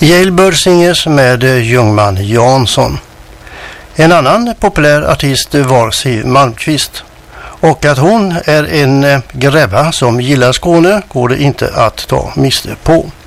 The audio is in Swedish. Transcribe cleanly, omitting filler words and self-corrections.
Jailbird Singers med Ljungman Jansson. En annan populär artist var Siw Malmkvist. Och att hon är en gräva som gillar Skåne går det inte att ta miste på.